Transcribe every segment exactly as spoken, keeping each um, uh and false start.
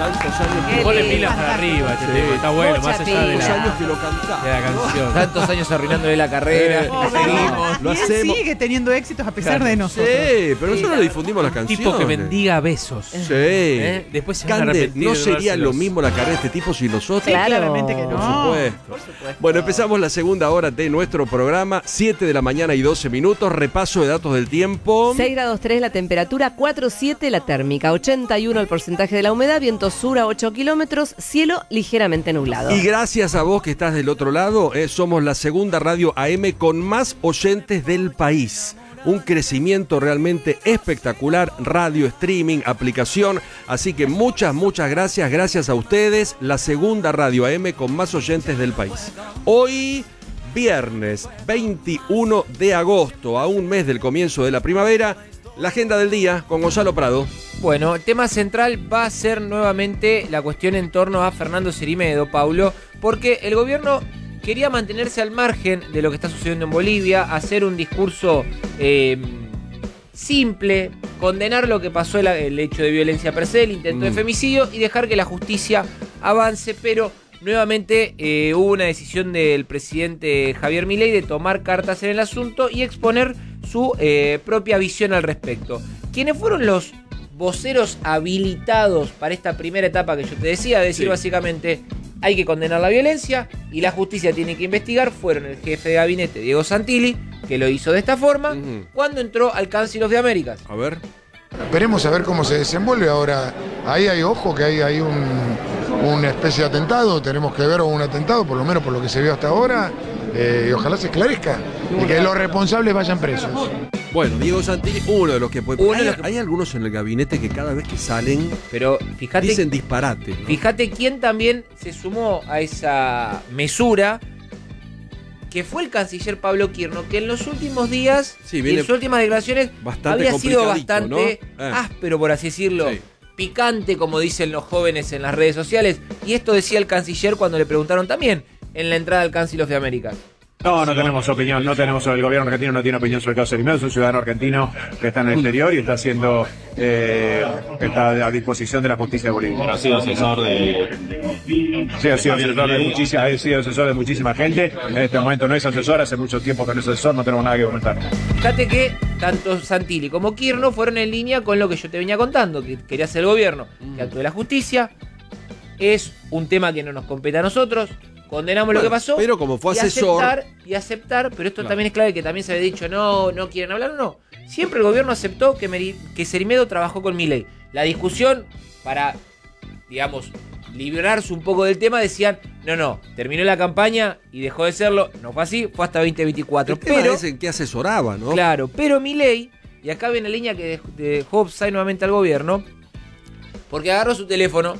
Tantos años Qué que Ponle lindo. pilas para arriba, este Sí. tema, está bueno, Mucha más allá de pila. tantos la, años que lo de cantaba. la canción. Tantos años arruinándole la carrera. Eh, Oh, seguimos, lo y él hacemos. sigue teniendo éxitos a pesar Claro. de Sí, nosotros. pero nosotros le difundimos las canciones. Tipo que bendiga besos. Sí. ¿Eh? Después se van a Cande, arrepentir no de sería dárselos. lo mismo la carrera de este tipo sin nosotros. Claro. Claramente que Por no. supuesto. Bueno, empezamos la segunda hora de nuestro programa. siete de la mañana y doce minutos. Repaso de datos del tiempo. seis grados tres la temperatura, cuatro siete la térmica, ochenta y uno el porcentaje de la humedad, viento sur a ocho kilómetros, cielo ligeramente nublado. Y gracias a vos que estás del otro lado, eh, somos la segunda radio A M con más oyentes del país. Un crecimiento realmente espectacular, radio, streaming, aplicación. Así que muchas, muchas gracias. Gracias a ustedes, la segunda radio A M con más oyentes del país. Hoy, viernes veintiuno de agosto, a un mes del comienzo de la primavera, la agenda del día con Gonzalo Prado. Bueno, el tema central va a ser nuevamente la cuestión en torno a Fernando Cerimedo, Paulo, porque el gobierno quería mantenerse al margen de lo que está sucediendo en Bolivia, hacer un discurso eh, simple, condenar lo que pasó, el, el hecho de violencia per se, el intento Mm. de femicidio y dejar que la justicia avance, pero nuevamente eh, hubo una decisión del presidente Javier Milei de tomar cartas en el asunto y exponer su eh, propia visión al respecto. ¿Quiénes fueron los voceros habilitados para esta primera etapa que yo te decía? Decir Sí. básicamente, hay que condenar la violencia y la justicia tiene que investigar. Fueron el jefe de gabinete, Diego Santilli, que lo hizo de esta forma, Ujú. cuando entró al Council of the Americas. A ver. Esperemos a ver cómo se desenvuelve ahora. Ahí hay ojo que hay, hay un, una especie de atentado, tenemos que ver un atentado, por lo menos por lo que se vio hasta ahora, eh, y ojalá se esclarezca y que los responsables vayan presos. Bueno, Diego Santilli, uno de los que puede... Uno de hay, los que- hay algunos en el gabinete que cada vez que salen Pero fíjate, dicen disparate, ¿no? fíjate quién también se sumó a esa mesura, que fue el canciller Pablo Quirno, que en los últimos días Sí, y viene en sus últimas declaraciones bastante había sido complicadito, bastante ¿no? Eh. áspero, por así decirlo. Sí. Picante, como dicen los jóvenes en las redes sociales. Y esto decía el canciller cuando le preguntaron también en la entrada al Council of the Americas. No, no tenemos opinión, no tenemos, el gobierno argentino no tiene opinión sobre el caso de Cerimedo, es un ciudadano argentino que está en el exterior y está siendo, eh, está a disposición de la justicia de Bolivia. Ha sido asesor de... Sí, ha sido asesor de muchísima, ha sido asesor de muchísima gente, en este momento no es asesor, hace mucho tiempo que no es asesor, no tenemos nada que comentar. Fíjate que tanto Santilli como Quirno fueron en línea con lo que yo te venía contando, que quería hacer el gobierno, que actúe la justicia. Es un tema que no nos compete a nosotros. Condenamos Bueno, lo que pasó. pero como fue y asesor- Aceptar, y aceptar, pero esto Claro. también es clave que también se había dicho, no, no quieren hablar, no. Siempre el gobierno aceptó que, Meri- que Cerimedo trabajó con Milei. La discusión, para, digamos, librarse un poco del tema, decían, no, no, terminó la campaña y dejó de serlo. No fue así, fue hasta veinte veinticuatro. El tema Pero, es en qué asesoraba, ¿no? claro, pero Milei, y acá viene la línea que dej- dejó offside nuevamente al gobierno, porque agarró su teléfono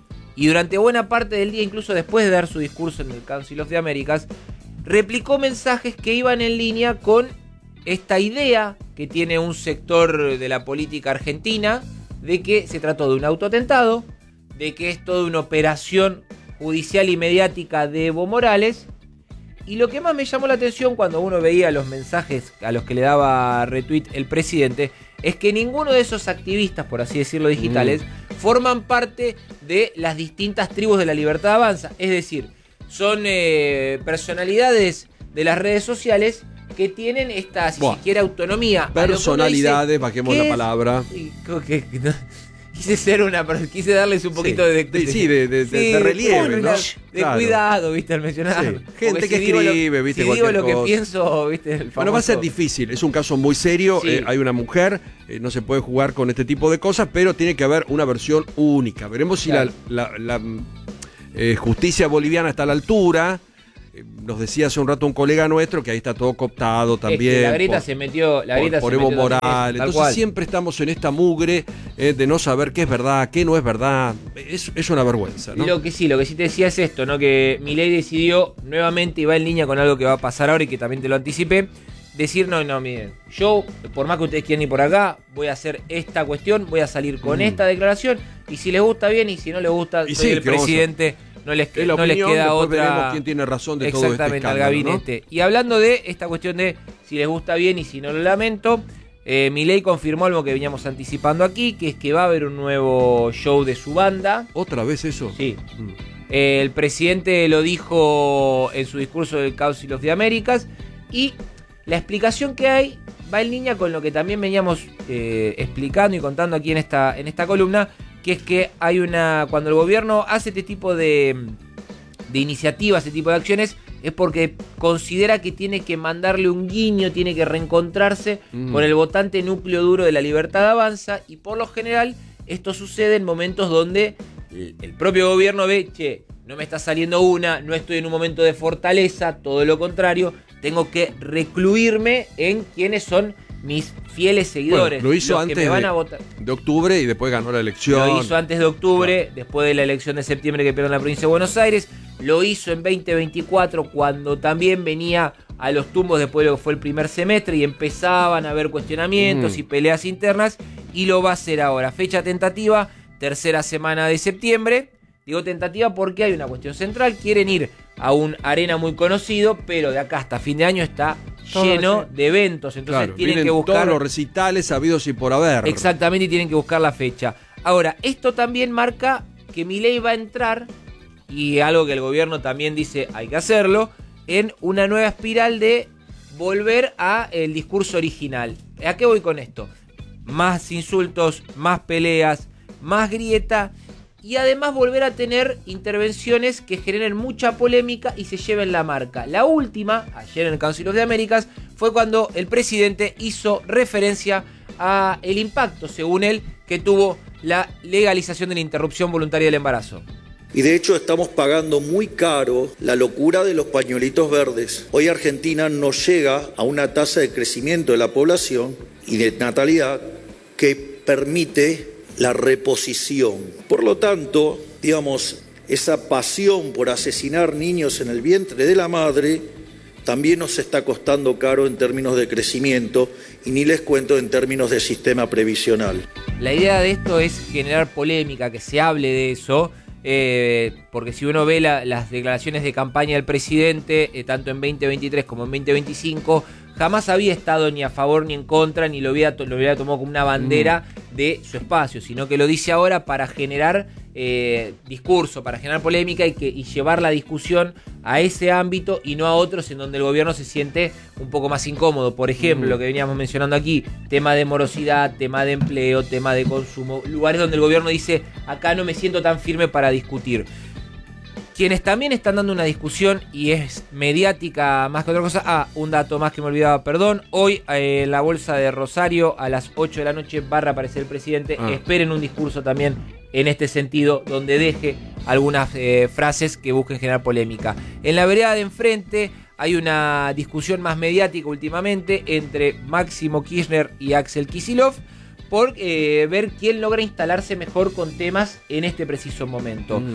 y durante buena parte del día, incluso después de dar su discurso en el Council of the Americas, replicó mensajes que iban en línea con esta idea que tiene un sector de la política argentina de que se trató de un autoatentado, de que es toda una operación judicial y mediática de Evo Morales. Y lo que más me llamó la atención cuando uno veía los mensajes a los que le daba retweet el presidente es que ninguno de esos activistas, por así decirlo, digitales, mm. forman parte de las distintas tribus de la Libertad Avanza. Es decir, son eh, personalidades de las redes sociales que tienen esta, si Buah. se quiere, autonomía. Personalidades, vaquemos la palabra. Y creo que, que no, quise ser una, quise darles un poquito Sí, de, de, sí, de, de, de, de relieve, bueno, ¿no? De Claro. cuidado, viste, al mencionar. Sí. Gente Porque que si digo lo- escribe, viste, Si digo cualquier lo que cosa. pienso, viste, el famoso... Bueno, va a ser difícil, es un caso muy serio, Sí. eh, hay una mujer, eh, no se puede jugar con este tipo de cosas, pero tiene que haber una versión única. Veremos si Claro. la, la- la, eh, justicia boliviana está a la altura. Eh, Nos decía hace un rato un colega nuestro que ahí está todo cooptado también. Es que la grieta por- se metió... La por, grieta por se Evo metió también, Morales. tal Entonces cual. siempre estamos en esta mugre eh, de no saber qué es verdad, qué no es verdad. Es, es una vergüenza, ¿no? Lo que sí, lo que sí te decía es esto, ¿no? Que Milei decidió nuevamente, y va en línea con algo que va a pasar ahora y que también te lo anticipé, decir, no, no, miren, yo, por más que ustedes quieran ir por acá, voy a hacer esta cuestión, voy a salir con Mm. esta declaración, y si les gusta bien, y si no les gusta, Y soy sí, el que vamos a- presidente, no les, Es la no les opinión, queda después otra... veremos quién tiene razón de todo este Exactamente, al escándalo, ¿no? gabinete. Y hablando de esta cuestión de si les gusta bien y si no, lo lamento, Eh, Milei confirmó algo que veníamos anticipando aquí, que es que va a haber un nuevo show de su banda. ¿Otra vez eso? Sí. Mm. Eh, el presidente lo dijo en su discurso del Council of the Americas. Y la explicación que hay va en línea con lo que también veníamos eh, explicando y contando aquí en esta, en esta columna, que es que hay una. Cuando el gobierno hace este tipo de, de iniciativas, este tipo de acciones, es porque considera que tiene que mandarle un guiño, tiene que reencontrarse mm. con el votante núcleo duro de La Libertad Avanza, y por lo general esto sucede en momentos donde el, el propio gobierno ve, che, no me está saliendo una, no estoy en un momento de fortaleza, todo lo contrario, tengo que recluirme en quienes son mis fieles seguidores. Bueno, lo hizo los antes que me van de, a votar. de octubre y después ganó la elección. Lo hizo antes de octubre, claro. después de la elección de septiembre que perdió en la provincia de Buenos Aires. Lo hizo en veinte veinticuatro cuando también venía a los tumbos después de lo que fue el primer semestre y empezaban a haber cuestionamientos mm. y peleas internas. Y lo va a hacer ahora. Fecha tentativa, tercera semana de septiembre. Digo tentativa porque hay una cuestión central. Quieren ir a un arena muy conocido, pero de acá hasta fin de año está todo lleno de eventos. Entonces claro, tienen que buscar todos los recitales habidos y por haber. Exactamente, y tienen que buscar la fecha. Ahora, esto también marca que Milei va a entrar, y algo que el gobierno también dice hay que hacerlo, en una nueva espiral de volver a el discurso original. ¿A qué voy con esto? Más insultos, más peleas, más grieta, y además volver a tener intervenciones que generen mucha polémica y se lleven la marca. La última, ayer en el Council of the Americas, fue cuando el presidente hizo referencia a el impacto, según él, que tuvo la legalización de la interrupción voluntaria del embarazo. Y de hecho estamos pagando muy caro la locura de los pañuelitos verdes. Hoy Argentina no llega a una tasa de crecimiento de la población y de natalidad que permite la reposición. Por lo tanto, digamos, esa pasión por asesinar niños en el vientre de la madre también nos está costando caro en términos de crecimiento, y ni les cuento en términos de sistema previsional. La idea de esto es generar polémica, que se hable de eso, eh, porque si uno ve la, las declaraciones de campaña del presidente, eh, tanto en veinte veintitrés como en veinte veinticinco, jamás había estado ni a favor ni en contra, ni lo hubiera, lo hubiera tomado como una bandera mm. de su espacio, sino que lo dice ahora para generar eh, discurso, para generar polémica y, que, y llevar la discusión a ese ámbito y no a otros en donde el gobierno se siente un poco más incómodo. Por ejemplo, mm. lo que veníamos mencionando aquí, tema de morosidad, tema de empleo, tema de consumo, lugares donde el gobierno dice, acá no me siento tan firme para discutir. Quienes también están dando una discusión y es mediática más que otra cosa. Ah, un dato más que me olvidaba, perdón. Hoy eh, en la bolsa de Rosario a las ocho de la noche va a reaparecer el presidente. Ah. Esperen un discurso también en este sentido, donde deje algunas eh, frases que busquen generar polémica. En la vereda de enfrente hay una discusión más mediática últimamente entre Máximo Kirchner y Axel Kicillof, por eh, ver quién logra instalarse mejor con temas en este preciso momento. Mm.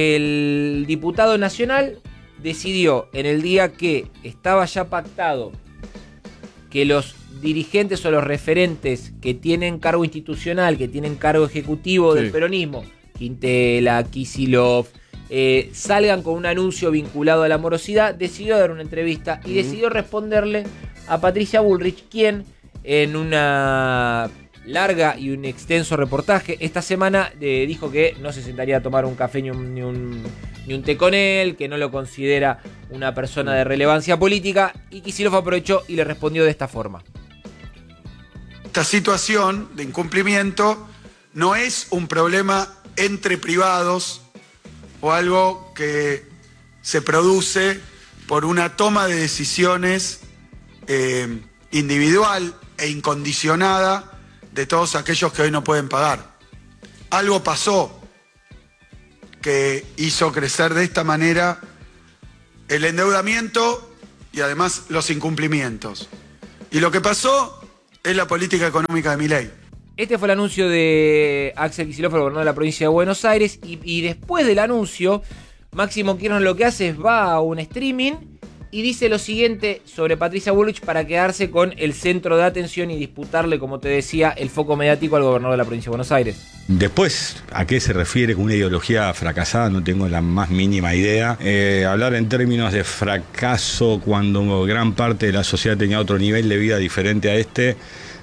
El diputado nacional decidió en el día que estaba ya pactado que los dirigentes o los referentes que tienen cargo institucional, que tienen cargo ejecutivo sí. del peronismo, Quintela, Kicillof, eh, salgan con un anuncio vinculado a la morosidad, decidió dar una entrevista y mm. decidió responderle a Patricia Bullrich, quien en una larga y un extenso reportaje esta semana eh, dijo que no se sentaría a tomar un café ni un, ni, un, ni un té con él, que no lo considera una persona de relevancia política, y Kicillof aprovechó y le respondió de esta forma. Esta situación de incumplimiento no es un problema entre privados o algo que se produce por una toma de decisiones eh, individual e incondicionada de todos aquellos que hoy no pueden pagar. Algo pasó que hizo crecer de esta manera el endeudamiento y además los incumplimientos. Y lo que pasó es la política económica de Milei. Este fue el anuncio de Axel Kicillof, el gobernador de la provincia de Buenos Aires, y, y después del anuncio, Máximo Kirchner lo que hace es va a un streaming y dice lo siguiente sobre Patricia Bullrich para quedarse con el centro de atención y disputarle, como te decía, el foco mediático al gobernador de la provincia de Buenos Aires. Después, ¿a qué se refiere con una ideología fracasada? No tengo la más mínima idea. Eh, hablar en términos de fracaso cuando gran parte de la sociedad tenía otro nivel de vida diferente a este,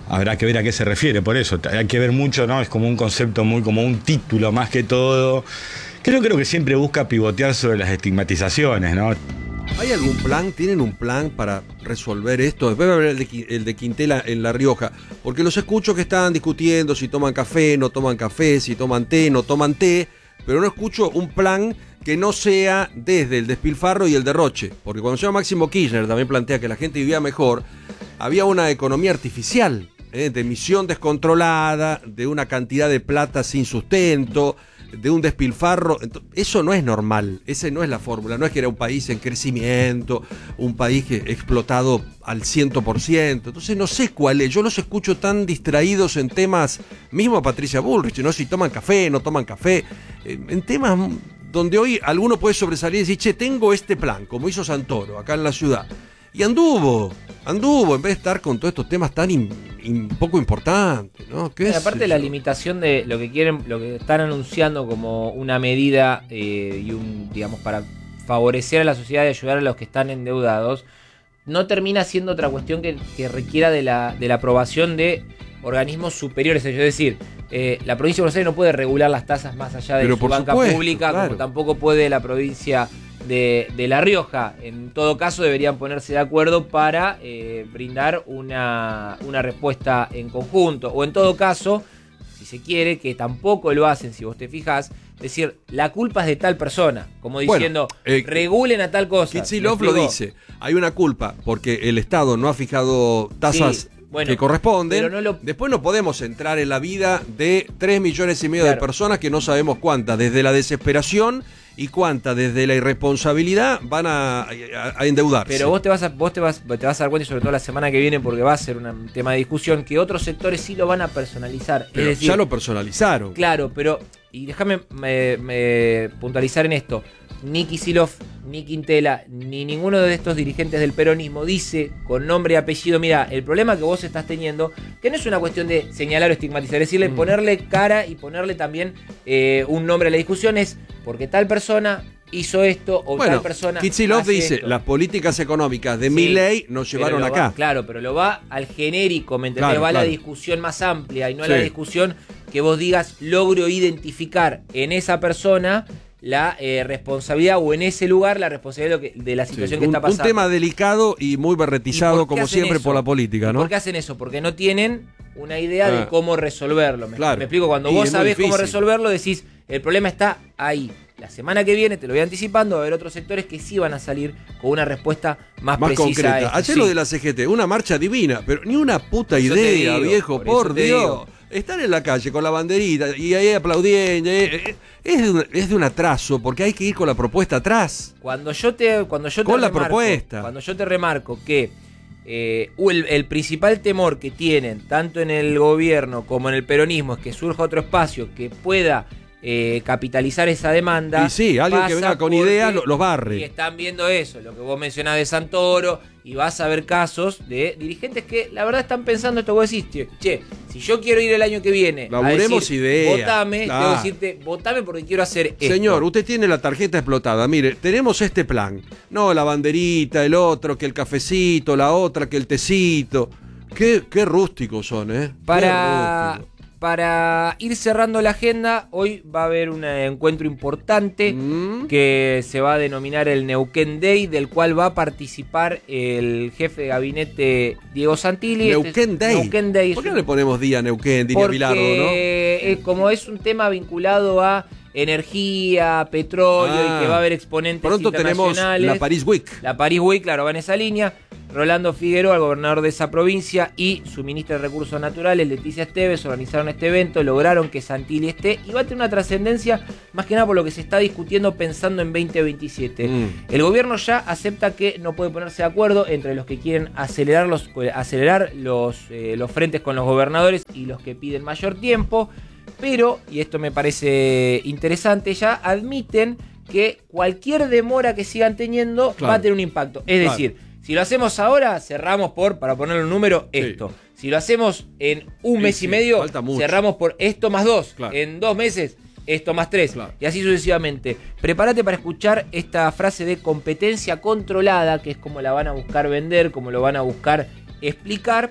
habrá que ver a qué se refiere, por eso hay que ver mucho, ¿no? Es como un concepto muy, como un título más que todo. Creo, creo que siempre busca pivotear sobre las estigmatizaciones, ¿no? ¿Hay algún plan? ¿Tienen un plan para resolver esto? Después va a haber el de, el de Quintela en La Rioja, porque los escucho que están discutiendo si toman café, no toman café, si toman té, no toman té, pero no escucho un plan que no sea desde el despilfarro y el derroche, porque cuando se llama Máximo Kirchner también plantea que la gente vivía mejor, había una economía artificial, ¿eh? de emisión descontrolada, de una cantidad de plata sin sustento, de un despilfarro. Eso no es normal, esa no es la fórmula, no es que era un país en crecimiento, un país que explotado al cien por ciento, entonces no sé cuál es, yo los escucho tan distraídos en temas, mismo a Patricia Bullrich, no si toman café, no toman café, en temas donde hoy alguno puede sobresalir y decir, che, tengo este plan, como hizo Santoro acá en la ciudad, y anduvo, anduvo, en vez de estar con todos estos temas tan in, in, poco importantes, ¿no? ¿Qué y aparte es la eso? limitación de lo que quieren, lo que están anunciando como una medida eh, y un, digamos, para favorecer a la sociedad y ayudar a los que están endeudados, no termina siendo otra cuestión que, que requiera de la, de la aprobación de organismos superiores. Es decir, eh, la provincia de Buenos Aires no puede regular las tasas más allá de Pero su por banca supuesto, pública, claro. como tampoco puede la provincia de, de La Rioja. En todo caso deberían ponerse de acuerdo para eh, brindar una, una respuesta en conjunto, o en todo caso, si se quiere, que tampoco lo hacen, si vos te fijás, decir, la culpa es de tal persona, como diciendo, Bueno, eh, regulen a tal cosa. Kicillof ¿Me lo explico? dice, hay una culpa porque el Estado no ha fijado tasas Sí, bueno, que corresponden. pero no lo- Después no podemos entrar en la vida de tres millones y medio Claro. de personas que no sabemos cuántas, desde la desesperación y cuántas desde la irresponsabilidad van a, a- a endeudarse. Pero vos te vas a, vos te vas, te vas a dar cuenta, y sobre todo la semana que viene, porque va a ser un tema de discusión, que otros sectores sí lo van a personalizar. Pero es decir, ya lo personalizaron. claro, pero, y déjame me, me puntualizar en esto, ni Kicillof, ni Quintela, ni ninguno de estos dirigentes del peronismo dice con nombre y apellido, mira, el problema que vos estás teniendo, que no es una cuestión de señalar o estigmatizar, es decirle, Mm. ponerle cara y ponerle también eh, un nombre a la discusión, es porque tal persona hizo esto o Bueno, tal persona Kicillof hace dice, esto. las políticas económicas de Sí, Milei nos pero llevaron lo acá. va- claro, pero lo va al genérico, ¿me entendés? Claro, va a la claro. discusión más amplia y no a Sí. la discusión que vos digas, logro identificar en esa persona la eh, responsabilidad, o en ese lugar la responsabilidad de, lo que- de la situación Sí, que un, está un pasando. tema delicado y muy ¿Y berretizado, por qué como hacen siempre, eso? por la política, ¿Y ¿no? ¿Por qué hacen eso? Porque no tienen una idea Ah. de cómo resolverlo. ¿Me, Claro. me explico? Cuando Y vos es muy sabés cómo difícil. resolverlo, decís, el problema está ahí. La semana que viene, te lo voy anticipando, va a haber otros sectores que sí van a salir con una respuesta más, Más precisa a concreta. esto. Ayer Sí. lo de la C G T, una marcha divina, pero ni una puta Por eso te idea, digo, viejo, por por, eso te Dios. digo. Estar en la calle con la banderita y ahí aplaudiendo, eh, eh, es de, un, es de un atraso, porque hay que ir con la propuesta atrás. Cuando yo te, cuando yo te Con la remarco- propuesta. Cuando yo te remarco que eh, el, el principal temor que tienen, tanto en el gobierno como en el peronismo, es que surja otro espacio que pueda eh, capitalizar esa demanda. Y sí, alguien que pasa venga con porque- ideas lo- los barre. Y están viendo eso, lo que vos mencionás de Santoro, y vas a ver casos de dirigentes que la verdad están pensando esto. Vos decís, che, che, si yo quiero ir el año que viene Laburemos a decir, ideas. votame, Claro. tengo que decirte, votame porque quiero hacer esto. Señor, usted tiene la tarjeta explotada. Mire, tenemos este plan. No, la banderita, el otro, que el cafecito, la otra, que el tecito. Qué, qué rústicos son, ¿eh? Qué Para, rústicos. para ir cerrando la agenda, hoy va a haber un encuentro importante Mm. que se va a denominar el Neuquén Day, del cual va a participar el jefe de gabinete Diego Santilli. Este es- Neuquén Day. Neuquén Day es ¿Por qué un- no le ponemos día a Neuquén, diría porque, Bilardo, no? eh, como es un tema vinculado a energía, petróleo, Ah. y que va a haber exponentes Pronto tenemos internacionales. la Paris Week. La Paris Week, claro, va en esa línea. Rolando Figueroa, el gobernador de esa provincia, y su ministra de Recursos Naturales, Leticia Esteves, organizaron este evento, lograron que Santilli esté, y va a tener una trascendencia más que nada por lo que se está discutiendo pensando en veinte veintisiete. Mm. El gobierno ya acepta que no puede ponerse de acuerdo entre los que quieren acelerar los, acelerar los, eh, los frentes con los gobernadores y los que piden mayor tiempo, pero, y esto me parece interesante, ya admiten que cualquier demora que sigan teniendo Claro. va a tener un impacto. Es Claro. decir, si lo hacemos ahora, cerramos por, para ponerle un número, Sí. esto. Si lo hacemos en un Sí, mes sí, y medio, falta mucho. cerramos por esto más dos. Claro. En dos meses, esto más tres. Claro. Y así sucesivamente. Prepárate para escuchar esta frase de competencia controlada, que es como la van a buscar vender, como lo van a buscar explicar,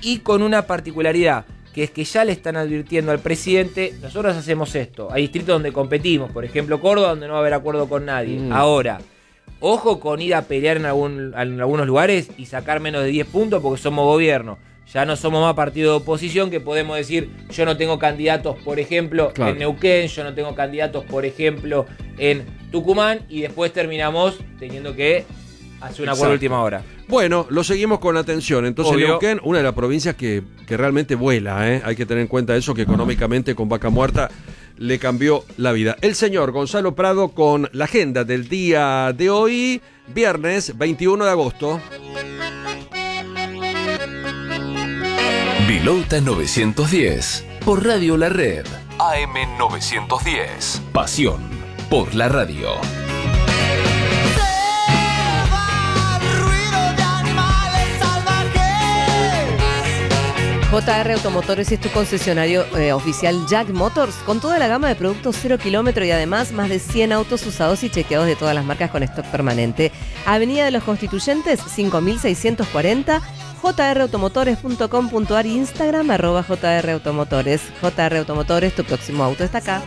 y con una particularidad, que es que ya le están advirtiendo al presidente, nosotros hacemos esto, hay distritos donde competimos, por ejemplo Córdoba, donde no va a haber acuerdo con nadie. Mm. Ahora, ojo con ir a pelear en, algún, en algunos lugares y sacar menos de diez puntos porque somos gobierno. Ya no somos más partido de oposición que podemos decir, yo no tengo candidatos, por ejemplo, claro, en Neuquén, yo no tengo candidatos, por ejemplo, en Tucumán, y después terminamos teniendo que hacer un acuerdo de última hora. Bueno, lo seguimos con atención. Entonces, Obvio. Neuquén, una de las provincias que, que realmente vuela, ¿eh? Hay que tener en cuenta eso, que económicamente con Vaca Muerta le cambió la vida. El señor Gonzalo Prado con la agenda del día de hoy, viernes veintiuno de agosto. Vilota novecientos diez, por Radio La Red, A M novecientos diez. Pasión por la radio. J R Automotores es tu concesionario eh, oficial Jack Motors, con toda la gama de productos cero kilómetro y además más de cien autos usados y chequeados de todas las marcas con stock permanente. Avenida de los Constituyentes, cinco mil seiscientos cuarenta, j r automotores punto com punto a r, Instagram, arroba J R Automotores. J R Automotores, tu próximo auto está acá.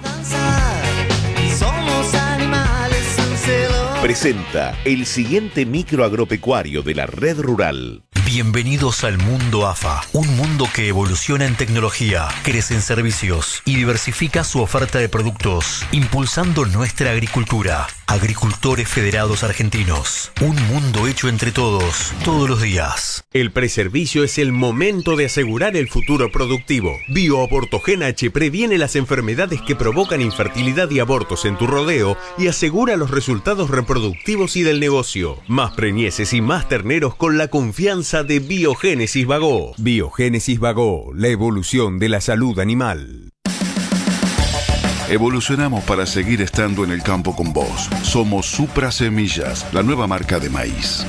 Presenta el siguiente micro agropecuario de la red rural. Bienvenidos al mundo A F A, un mundo que evoluciona en tecnología, crece en servicios y diversifica su oferta de productos, impulsando nuestra agricultura. Agricultores Federados Argentinos, un mundo hecho entre todos, todos los días. El preservicio es el momento de asegurar el futuro productivo. BioAbortogen H previene las enfermedades que provocan infertilidad y abortos en tu rodeo y asegura los resultados reproductivos y del negocio. Más preñeces y más terneros con la confianza de Biogénesis Bagó. Biogénesis Bagó, la evolución de la salud animal. Evolucionamos para seguir estando en el campo con vos. Somos Supra Semillas, la nueva marca de maíz.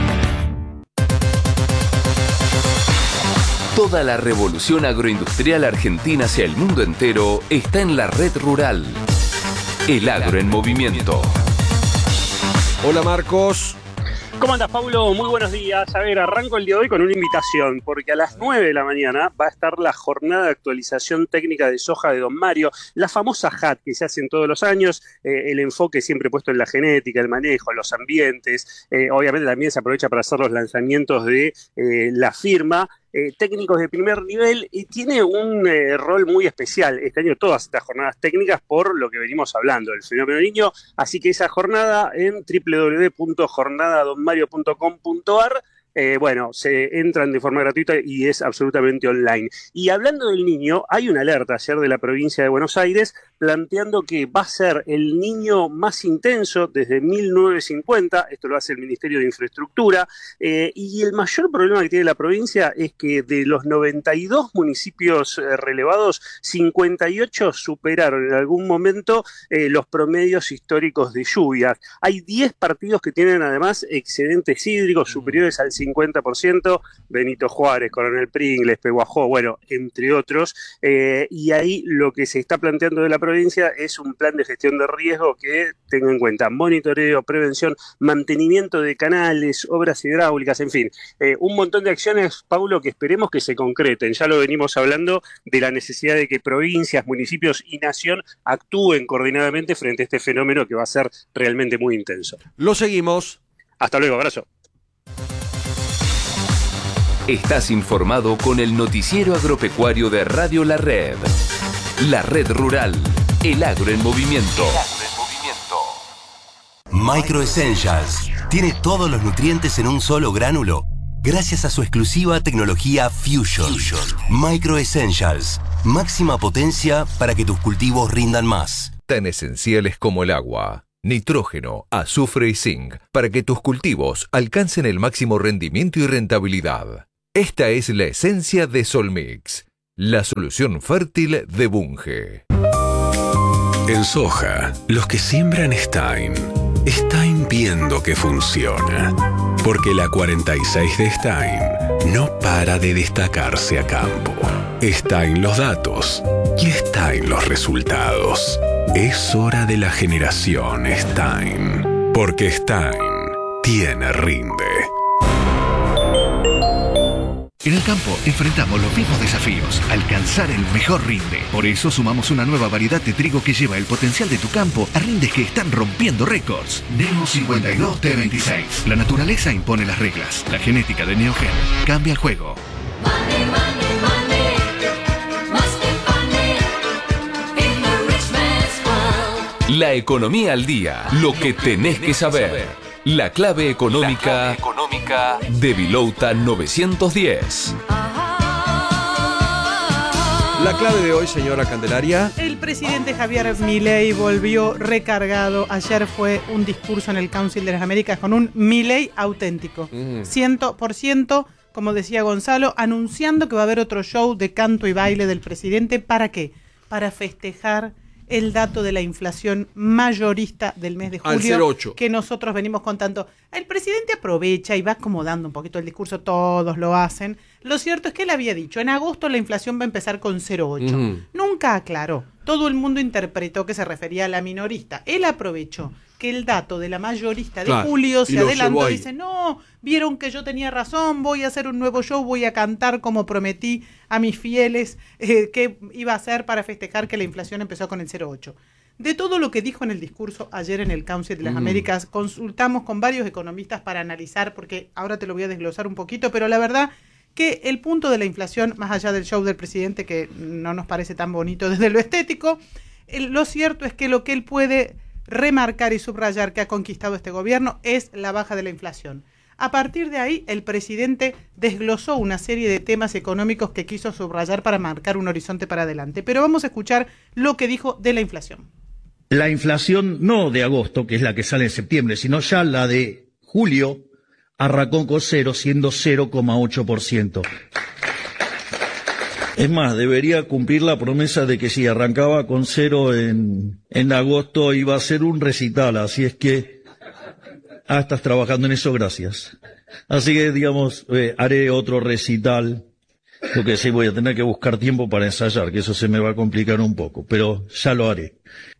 Toda la revolución agroindustrial argentina hacia el mundo entero está en la red rural. El agro en movimiento. Hola Marcos. ¿Cómo andas, Paulo? Muy buenos días. A ver, arranco el día de hoy con una invitación, porque a las nueve de la mañana va a estar la jornada de actualización técnica de soja de Don Mario, la famosa H A T que se hacen todos los años, eh, el enfoque siempre puesto en la genética, el manejo, los ambientes, eh, obviamente también se aprovecha para hacer los lanzamientos de eh, la firma, Eh, técnicos de primer nivel, y tiene un eh, rol muy especial este año todas estas jornadas técnicas por lo que venimos hablando, el fenómeno niño, así que esa jornada en doble u doble u doble u punto jornada don mario punto com punto a r, eh, bueno, se entran de forma gratuita y es absolutamente online. Y hablando del niño, hay una alerta ayer de la provincia de Buenos Aires planteando que va a ser el niño más intenso desde mil novecientos cincuenta, esto lo hace el Ministerio de Infraestructura, eh, y el mayor problema que tiene la provincia es que de los noventa y dos municipios eh, relevados, cincuenta y ocho superaron en algún momento eh, los promedios históricos de lluvias. Hay diez partidos que tienen además excedentes hídricos superiores al cincuenta por ciento, Benito Juárez, Coronel Pringles, Peguajó, bueno, entre otros, eh, y ahí lo que se está planteando de la provincia es un plan de gestión de riesgo que tenga en cuenta monitoreo, prevención, mantenimiento de canales, obras hidráulicas, en fin, eh, un montón de acciones, Paulo, que esperemos que se concreten. Ya lo venimos hablando de la necesidad de que provincias, municipios y nación actúen coordinadamente frente a este fenómeno que va a ser realmente muy intenso. Lo seguimos. Hasta luego, abrazo. Estás informado con el noticiero agropecuario de Radio La Red. La red rural, el agro en movimiento. Micro Essentials tiene todos los nutrientes en un solo gránulo, gracias a su exclusiva tecnología Fusion. Fusion. Micro Essentials, máxima potencia para que tus cultivos rindan más. Tan esenciales como el agua, nitrógeno, azufre y zinc, para que tus cultivos alcancen el máximo rendimiento y rentabilidad. Esta es la esencia de Solmix, la solución fértil de Bunge. En soja, los que siembran Stein, Stein viendo que funciona. Porque la cuarenta y seis de Stein no para de destacarse a campo. Stein los datos y Stein los resultados. Es hora de la generación Stein. Porque Stein tiene rinde. En el campo enfrentamos los mismos desafíos, alcanzar el mejor rinde. Por eso sumamos una nueva variedad de trigo que lleva el potencial de tu campo a rindes que están rompiendo récords. Neo cincuenta y dos T veintiséis. La naturaleza impone las reglas. La genética de Neogen cambia el juego. Money, money, money. Must be funny in the rich man's world. La economía al día. Lo que tenés que saber. La clave económica, La clave económica de Vilouta novecientos diez. La clave de hoy, señora Candelaria. El presidente Javier Milei volvió recargado. Ayer fue un discurso en el Council de las Américas con un Milei auténtico. cien por ciento, como decía Gonzalo, anunciando que va a haber otro show de canto y baile del presidente. ¿Para qué? Para festejar el dato de la inflación mayorista del mes de julio, al cero coma ocho, que nosotros venimos contando. El presidente aprovecha y va acomodando un poquito el discurso, todos lo hacen. Lo cierto es que él había dicho, en agosto la inflación va a empezar con cero coma ocho. Uh-huh. Nunca aclaró. Todo el mundo interpretó que se refería a la minorista. Él aprovechó que el dato de la mayorista de claro, julio se adelantó y dice, no, vieron que yo tenía razón, voy a hacer un nuevo show, voy a cantar como prometí a mis fieles eh, que iba a hacer para festejar que la inflación empezó con el cero coma ocho. De todo lo que dijo en el discurso ayer en el Council de las mm. Américas, consultamos con varios economistas para analizar, porque ahora te lo voy a desglosar un poquito, pero la verdad que el punto de la inflación, más allá del show del presidente, que no nos parece tan bonito desde lo estético, el, lo cierto es que lo que él puede remarcar y subrayar que ha conquistado este gobierno es la baja de la inflación. A partir de ahí, el presidente desglosó una serie de temas económicos que quiso subrayar para marcar un horizonte para adelante. Pero vamos a escuchar lo que dijo de la inflación. La inflación no de agosto, que es la que sale en septiembre, sino ya la de julio, arrancó con cero, siendo cero coma ocho por ciento. Es más, debería cumplir la promesa de que si arrancaba con cero en, en agosto iba a ser un recital, así es que... Ah, estás trabajando en eso, gracias. Así que, digamos, eh, haré otro recital. Lo que sí, voy a tener que buscar tiempo para ensayar, que eso se me va a complicar un poco, pero ya lo haré.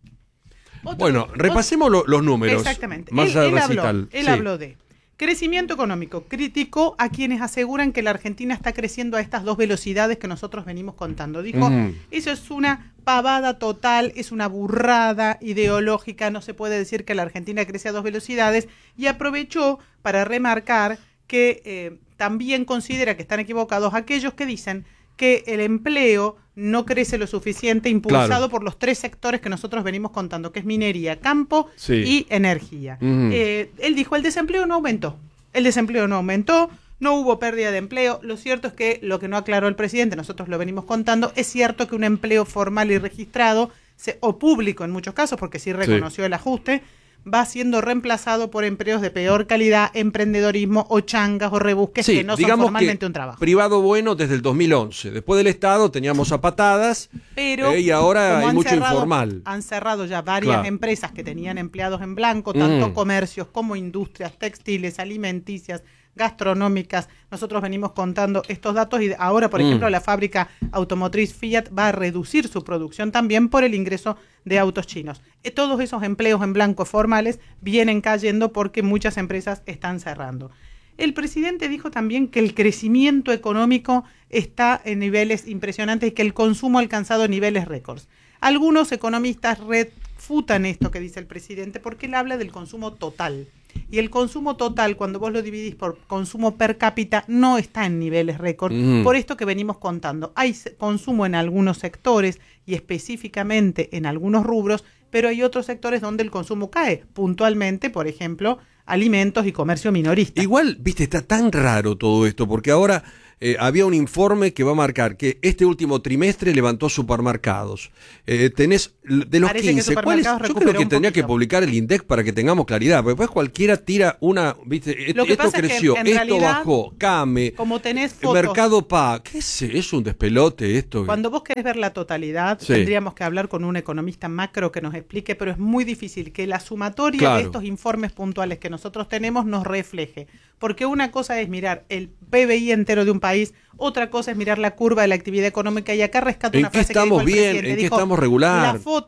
Otro, bueno, repasemos otro, lo, los números. Exactamente. Más él, al él recital. Habló, él sí. habló de crecimiento económico. Criticó a quienes aseguran que la Argentina está creciendo a estas dos velocidades que nosotros venimos contando. Dijo, uh-huh. eso es una pavada total, es una burrada ideológica, no se puede decir que la Argentina crece a dos velocidades, y aprovechó para remarcar que eh, también considera que están equivocados aquellos que dicen que el empleo no crece lo suficiente, impulsado claro. por los tres sectores que nosotros venimos contando, que es minería, campo sí. y energía. Uh-huh. Eh, él dijo, el desempleo no aumentó, el desempleo no aumentó, no hubo pérdida de empleo. Lo cierto es que lo que no aclaró el presidente, nosotros lo venimos contando, es cierto que un empleo formal y registrado, se, o público en muchos casos, porque sí reconoció sí. el ajuste, va siendo reemplazado por empleos de peor calidad, emprendedorismo o changas o rebusques sí, que no son formalmente que un trabajo. Privado bueno desde el dos mil once. Después del Estado teníamos a patadas, pero eh, y ahora hay mucho cerrado, informal. Han cerrado ya varias claro. empresas que tenían empleados en blanco, tanto mm. comercios como industrias textiles, alimenticias, gastronómicas. Nosotros venimos contando estos datos y ahora, por mm. ejemplo, la fábrica automotriz Fiat va a reducir su producción también por el ingreso de autos chinos. Eh, todos esos empleos en blanco formales vienen cayendo porque muchas empresas están cerrando. El presidente dijo también que el crecimiento económico está en niveles impresionantes y que el consumo ha alcanzado niveles récords. Algunos economistas refutan esto que dice el presidente porque él habla del consumo total. Y el consumo total, cuando vos lo dividís por consumo per cápita, no está en niveles récord. Mm. Por esto que venimos contando. Hay consumo en algunos sectores y específicamente en algunos rubros, pero hay otros sectores donde el consumo cae. Puntualmente, por ejemplo, alimentos y comercio minorista. Igual, viste, está tan raro todo esto, porque ahora eh, había un informe que va a marcar que este último trimestre levantó supermercados. Eh, tenés de los Parece quince, ¿cuáles? Yo creo que tendría que publicar el INDEC para que tengamos claridad, porque después cualquiera tira una, viste, esto creció, es esto realidad, bajó, Came, como tenés fotos, Mercado Pago, ¿qué es? Es un despelote esto. Cuando vos querés ver la totalidad, sí. tendríamos que hablar con un economista macro que nos explique, pero es muy difícil que la sumatoria claro. de estos informes puntuales que nosotros tenemos nos refleje, porque una cosa es mirar el P B I entero de un país, otra cosa es mirar la curva de la actividad económica, y acá rescato una frase que dijo el bien, presidente. ¿En qué dijo, estamos regular? La foto,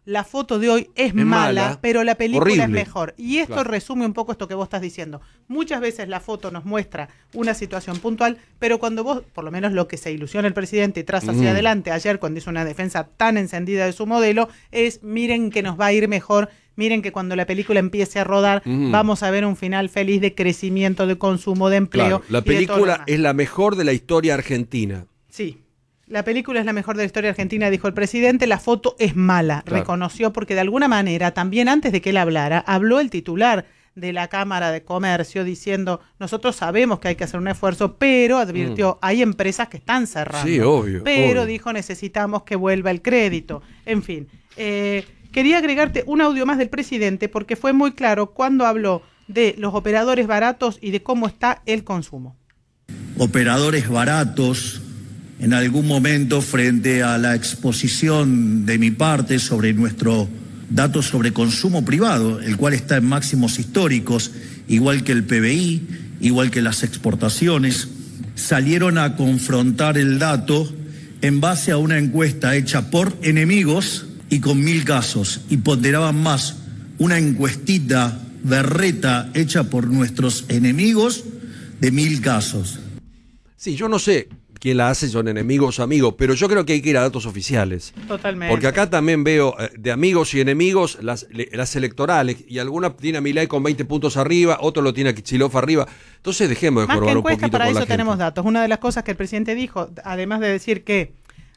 la foto de hoy es, Es mala, mala, pero la película horrible. es mejor. Y esto Claro. resume un poco esto que vos estás diciendo. Muchas veces la foto nos muestra una situación puntual, pero cuando vos, por lo menos lo que se ilusiona el presidente y traza hacia Mm. adelante ayer cuando hizo una defensa tan encendida de su modelo, es miren que nos va a ir mejor, miren que cuando la película empiece a rodar Mm. vamos a ver un final feliz de crecimiento, de consumo, de empleo. Claro, la y de todo lo película demás. es la mejor de la historia argentina. Sí. La película es la mejor de la historia argentina, dijo el presidente. La foto es mala, Claro. reconoció, porque de alguna manera, también antes de que él hablara, habló el titular de la Cámara de Comercio diciendo, nosotros sabemos que hay que hacer un esfuerzo, pero advirtió, hay empresas que están cerrando. Sí, obvio, Pero obvio. dijo, necesitamos que vuelva el crédito. En fin, eh, quería agregarte un audio más del presidente porque fue muy claro cuando habló de los operadores baratos y de cómo está el consumo. Operadores baratos, en algún momento frente a la exposición de mi parte sobre nuestro dato sobre consumo privado, el cual está en máximos históricos, igual que el P B I, igual que las exportaciones, salieron a confrontar el dato en base a una encuesta hecha por enemigos y con mil casos, y ponderaban más una encuestita berreta hecha por nuestros enemigos de mil casos. Sí, yo no sé quién la hace, son enemigos o amigos, pero yo creo que hay que ir a datos oficiales. Totalmente. Porque acá también veo eh, de amigos y enemigos las, le- las electorales, y alguna tiene a Milei con veinte puntos arriba, otro lo tiene a Kicillof arriba. Entonces dejemos de Más que jorobar un encuesta, poquito para con eso la gente. tenemos datos. Una de las cosas que el presidente dijo, además de decir que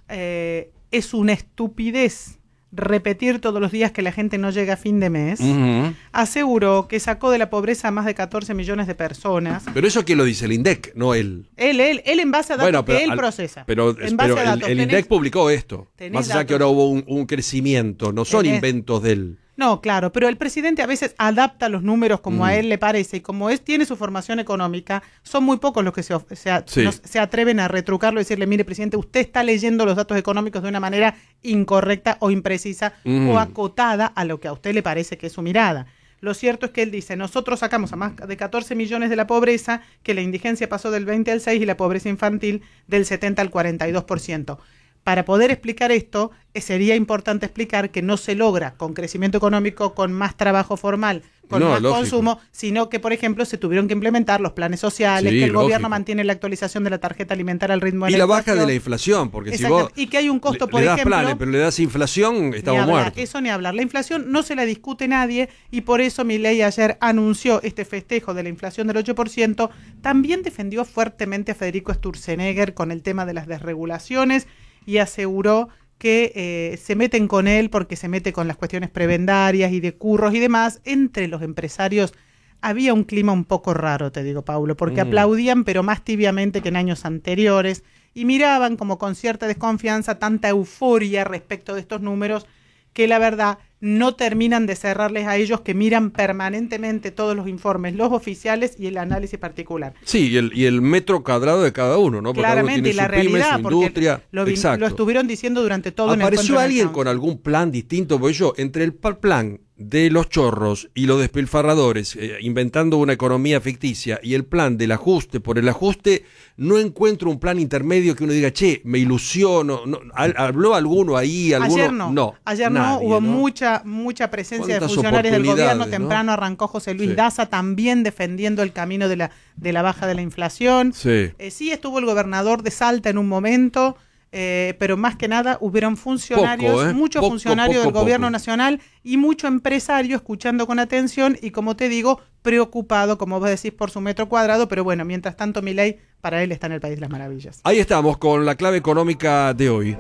eh, es una estupidez repetir todos los días que la gente no llega a fin de mes, Ujú. aseguró que sacó de la pobreza a más de catorce millones de personas. Pero eso quién lo dice, el INDEC, no él. Él, él, él en base a datos Bueno, pero que él al- procesa. Pero, en base pero a el, datos. el Tenés- INDEC publicó esto. tenés Más allá que datos. ahora hubo un, un crecimiento, no son Tenés- inventos de él. No, claro, pero el presidente a veces adapta los números como Mm. a él le parece, y como es tiene su formación económica, son muy pocos los que se, of- se, a- Sí. nos- se atreven a retrucarlo y decirle, mire, presidente, usted está leyendo los datos económicos de una manera incorrecta o imprecisa Mm. o acotada a lo que a usted le parece que es su mirada. Lo cierto es que él dice, nosotros sacamos a más de catorce millones de la pobreza, que la indigencia pasó del veinte al seis y la pobreza infantil del setenta al cuarenta y dos por ciento. Para poder explicar esto, eh, sería importante explicar que no se logra con crecimiento económico, con más trabajo formal, con No, más lógico. consumo, sino que, por ejemplo, se tuvieron que implementar los planes sociales, Sí, que el lógico. gobierno mantiene la actualización de la tarjeta alimentaria al ritmo de Y la la baja inflación. de la inflación, porque si Exacto. vos Y que hay un costo, le, por le das ejemplo, planes, pero le das inflación, ni estamos hablar, muertos. eso ni hablar. La inflación no se la discute nadie y por eso Milei ayer anunció este festejo de la inflación del ocho por ciento. También defendió fuertemente a Federico Sturzenegger con el tema de las desregulaciones y aseguró que eh, se meten con él porque se mete con las cuestiones prebendarias y de curros y demás. Entre los empresarios había un clima un poco raro, te digo, Paulo, porque Mm. aplaudían, pero más tibiamente que en años anteriores, y miraban como con cierta desconfianza tanta euforia respecto de estos números que la verdad no terminan de cerrarles a ellos, que miran permanentemente todos los informes, los oficiales y el análisis particular. Sí, y el, y el metro cuadrado de cada uno, ¿no? Porque cada uno Claramente, y tiene la su pyme, realidad, su porque industria. lo, vi- Exacto. lo estuvieron diciendo durante todo en el ¿Apareció encuentro alguien nacional. con algún plan distinto? Porque yo, entre el pa- plan de los chorros y los despilfarradores, eh, inventando una economía ficticia, y el plan del ajuste por el ajuste, no encuentro un plan intermedio que uno diga, che, me ilusiono. No, ¿hal- ¿Habló alguno ahí? ¿Alguno? Ayer no, ayer no, nadie, hubo ¿no? mucha mucha presencia de ¿Cuántas funcionarios del gobierno. oportunidades, no? Temprano arrancó José Luis Sí. Daza también defendiendo el camino de la, de la baja de la inflación. Sí. Eh, sí estuvo el gobernador de Salta en un momento, eh, pero más que nada hubieron funcionarios, Poco, ¿eh? muchos Poco, funcionarios poco, del gobierno poco. nacional y mucho empresario escuchando con atención y, como te digo, preocupado, como vos decís, por su metro cuadrado, pero bueno, mientras tanto Milei, para él está en el País de las Maravillas. Ahí estamos con la clave económica de hoy.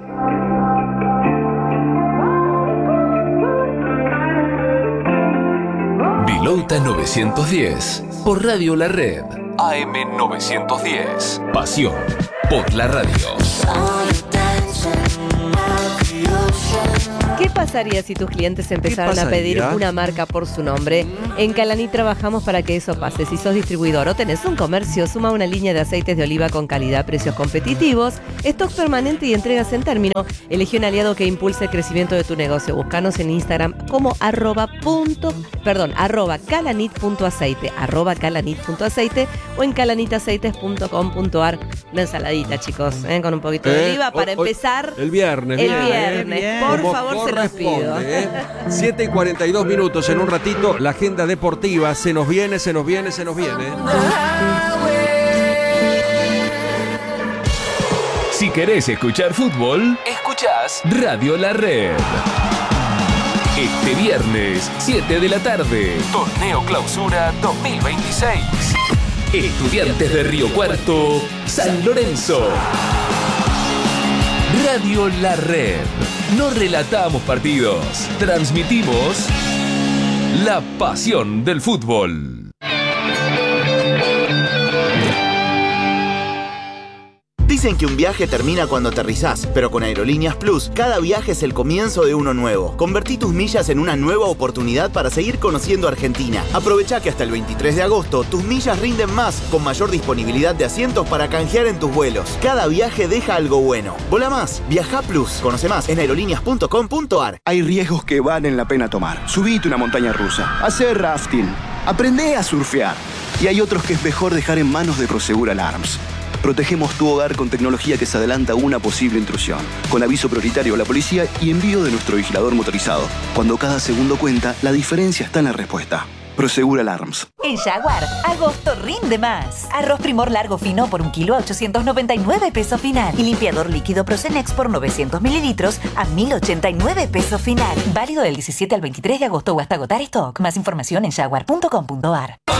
Vilauta novecientos diez por Radio La Red. A M novecientos diez. Pasión por la radio. ¿Qué pasaría si tus clientes empezaran a pedir pasaría? una marca por su nombre? En Calanit trabajamos para que eso pase. Si sos distribuidor o tenés un comercio, suma una línea de aceites de oliva con calidad, precios competitivos, stock permanente y entregas en término. Elegí un aliado que impulse el crecimiento de tu negocio. Búscanos en Instagram como arroba punto, perdón, arroba calanit.aceite, arroba calanit.aceite o en calanitaceites punto com punto ar. Una ensaladita, chicos, ¿eh? Con un poquito de Eh, oliva para hoy- hoy- empezar el viernes. el bien, viernes. bien. Por Como favor, se los corresponde. ¿eh? siete y cuarenta y dos minutos. En un ratito, la agenda deportiva. Se nos viene, se nos viene, se nos viene. Si querés escuchar fútbol, escuchás Radio La Red. Este viernes, siete de la tarde, Torneo Clausura dos mil veintiséis. Estudiantes de Río Cuarto, San Lorenzo. Radio La Red. No relatamos partidos, transmitimos la pasión del fútbol. Dicen que un viaje termina cuando aterrizás, pero con Aerolíneas Plus, cada viaje es el comienzo de uno nuevo. Convertí tus millas en una nueva oportunidad para seguir conociendo Argentina. Aprovecha que hasta el veintitrés de agosto tus millas rinden más, con mayor disponibilidad de asientos para canjear en tus vuelos. Cada viaje deja algo bueno. Vola más, viaja Plus. Conoce más en aerolíneas punto com punto ar. Hay riesgos que valen la pena tomar. Subite una montaña rusa, hacer rafting, aprende a surfear. Y hay otros que es mejor dejar en manos de Prosegur Alarms. Protegemos tu hogar con tecnología que se adelanta a una posible intrusión, con aviso prioritario a la policía y envío de nuestro vigilador motorizado. Cuando cada segundo cuenta, la diferencia está en la respuesta. Prosegur Alarms. En Jaguar, agosto rinde más. Arroz Primor largo fino por un kilo a ochocientos noventa y nueve pesos final. Y limpiador líquido Procenex por novecientos mililitros a mil ochenta y nueve pesos final. Válido del diecisiete al veintitrés de agosto o hasta agotar stock. Más información en jaguar punto com punto ar.